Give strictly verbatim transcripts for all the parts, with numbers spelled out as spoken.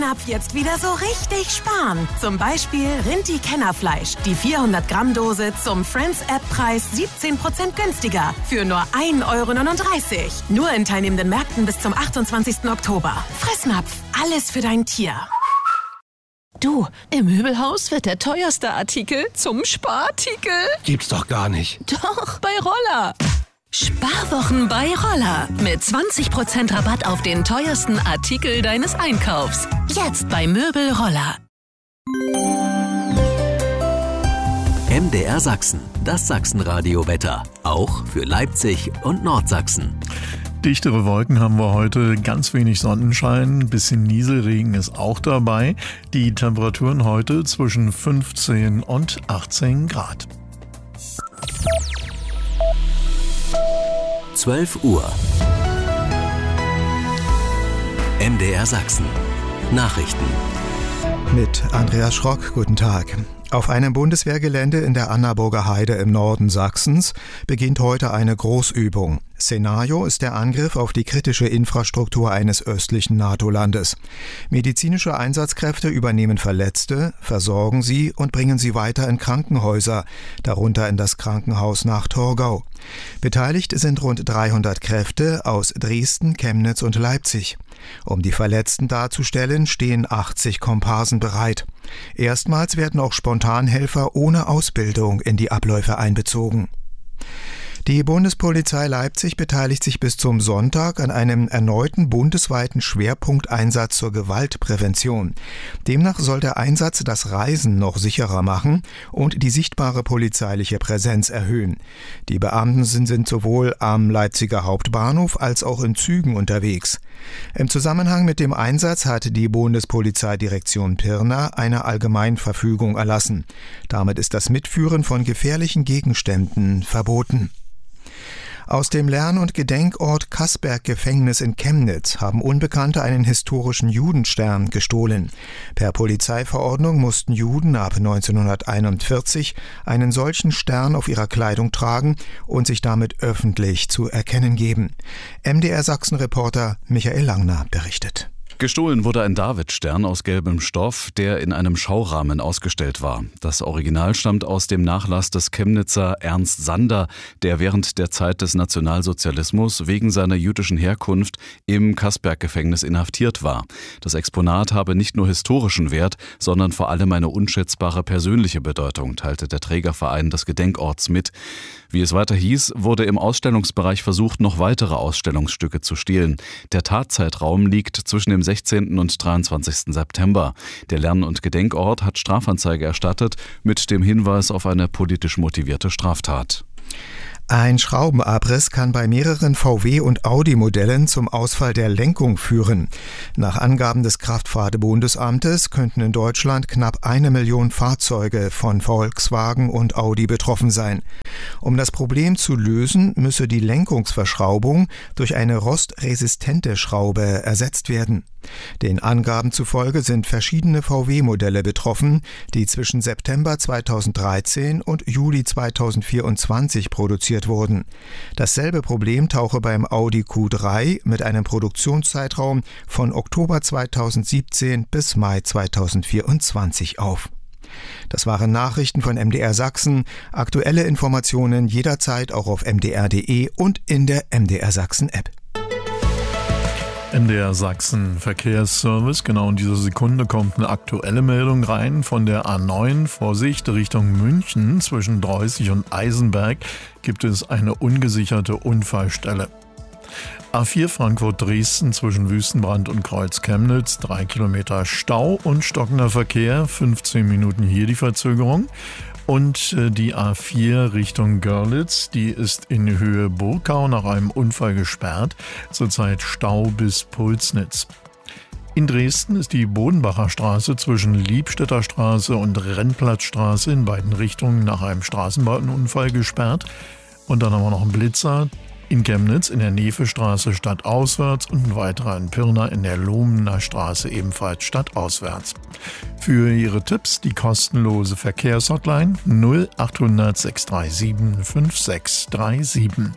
Ab jetzt wieder so richtig sparen. Zum Beispiel Rinti-Kennerfleisch. Die vierhundert Gramm Dose zum Friends-App-Preis siebzehn Prozent günstiger. Für nur ein Euro neununddreißig. Nur in teilnehmenden Märkten bis zum achtundzwanzigsten Oktober. Fressnapf. Alles für dein Tier. Du, im Möbelhaus wird der teuerste Artikel zum Sparartikel. Gibt's doch gar nicht. Doch, bei Roller. Sparwochen bei Roller. Mit zwanzig Prozent Rabatt auf den teuersten Artikel deines Einkaufs. Jetzt bei Möbel Roller. M D R Sachsen, das Sachsenradio-Wetter. Auch für Leipzig und Nordsachsen. Dichtere Wolken haben wir heute, ganz wenig Sonnenschein, ein bisschen Nieselregen ist auch dabei. Die Temperaturen heute zwischen fünfzehn und achtzehn Grad. zwölf Uhr. M D R Sachsen. Nachrichten. Mit Andreas Schrock, guten Tag. Auf einem Bundeswehrgelände in der Annaburger Heide im Norden Sachsens beginnt heute eine Großübung. Szenario ist der Angriff auf die kritische Infrastruktur eines östlichen NATO-Landes. Medizinische Einsatzkräfte übernehmen Verletzte, versorgen sie und bringen sie weiter in Krankenhäuser, darunter in das Krankenhaus nach Torgau. Beteiligt sind rund dreihundert Kräfte aus Dresden, Chemnitz und Leipzig. Um die Verletzten darzustellen, stehen achtzig Komparsen bereit. Erstmals werden auch Spontanhelfer ohne Ausbildung in die Abläufe einbezogen. Die Bundespolizei Leipzig beteiligt sich bis zum Sonntag an einem erneuten bundesweiten Schwerpunkteinsatz zur Gewaltprävention. Demnach soll der Einsatz das Reisen noch sicherer machen und die sichtbare polizeiliche Präsenz erhöhen. Die Beamten sind, sind sowohl am Leipziger Hauptbahnhof als auch in Zügen unterwegs. Im Zusammenhang mit dem Einsatz hat die Bundespolizeidirektion Pirna eine Allgemeinverfügung erlassen. Damit ist das Mitführen von gefährlichen Gegenständen verboten. Aus dem Lern- und Gedenkort Kaßberg-Gefängnis in Chemnitz haben Unbekannte einen historischen Judenstern gestohlen. Per Polizeiverordnung mussten Juden ab neunzehnhunderteinundvierzig einen solchen Stern auf ihrer Kleidung tragen und sich damit öffentlich zu erkennen geben. M D R Sachsen-Reporter Michael Langner berichtet. Gestohlen wurde ein Davidstern aus gelbem Stoff, der in einem Schaurahmen ausgestellt war. Das Original stammt aus dem Nachlass des Chemnitzer Ernst Sander, der während der Zeit des Nationalsozialismus wegen seiner jüdischen Herkunft im Kaßberg-Gefängnis inhaftiert war. Das Exponat habe nicht nur historischen Wert, sondern vor allem eine unschätzbare persönliche Bedeutung, teilte der Trägerverein des Gedenkorts mit. Wie es weiter hieß, wurde im Ausstellungsbereich versucht, noch weitere Ausstellungsstücke zu stehlen. Der Tatzeitraum liegt zwischen dem sechzehnten und dreiundzwanzigsten September. Der Lern- und Gedenkort hat Strafanzeige erstattet mit dem Hinweis auf eine politisch motivierte Straftat. Ein Schraubenabriss kann bei mehreren V W- und Audi-Modellen zum Ausfall der Lenkung führen. Nach Angaben des Kraftfahrt-Bundesamtes könnten in Deutschland knapp eine Million Fahrzeuge von Volkswagen und Audi betroffen sein. Um das Problem zu lösen, müsse die Lenkungsverschraubung durch eine rostresistente Schraube ersetzt werden. Den Angaben zufolge sind verschiedene V W-Modelle betroffen, die zwischen September zweitausenddreizehn und Juli zweitausendvierundzwanzig produziert wurden. Dasselbe Problem tauche beim Audi Q drei mit einem Produktionszeitraum von Oktober zweitausendsiebzehn bis Mai zweitausendvierundzwanzig auf. Das waren Nachrichten von M D R Sachsen. Aktuelle Informationen jederzeit auch auf m d r punkt d e und in der M D R Sachsen App. M D R Sachsen Verkehrsservice. Genau in dieser Sekunde kommt eine aktuelle Meldung rein von der A neun. Vorsicht, Richtung München zwischen Dreußig und Eisenberg gibt es eine ungesicherte Unfallstelle. A vier Frankfurt-Dresden zwischen Wüstenbrand und Kreuz-Chemnitz, drei Kilometer Stau und stockender Verkehr, fünfzehn Minuten hier die Verzögerung. Und die A vier Richtung Görlitz, die ist in Höhe Burkau nach einem Unfall gesperrt, zurzeit Stau bis Pulsnitz. In Dresden ist die Bodenbacher Straße zwischen Liebstädter Straße und Rennplatzstraße in beiden Richtungen nach einem Straßenbahnunfall gesperrt. Und dann haben wir noch einen Blitzer in Chemnitz in der Nevestraße stadtauswärts und ein weiterer in Pirna in der Lohmener Straße ebenfalls stadtauswärts. Für Ihre Tipps die kostenlose Verkehrshotline null achthundert sechs drei sieben fünf sechs drei sieben.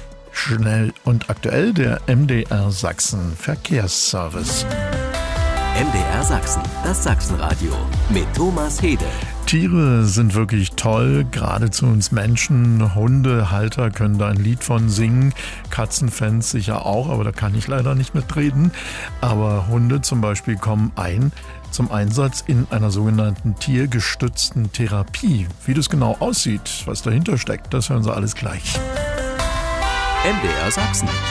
Schnell und aktuell der M D R Sachsen Verkehrsservice. M D R Sachsen, das Sachsenradio mit Thomas Hede. Tiere sind wirklich toll, gerade zu uns Menschen. Hundehalter können da ein Lied von singen, Katzenfans sicher auch, aber da kann ich leider nicht mitreden. Aber Hunde zum Beispiel kommen ein zum Einsatz in einer sogenannten tiergestützten Therapie. Wie das genau aussieht, was dahinter steckt, das hören Sie alles gleich. M D R Sachsen.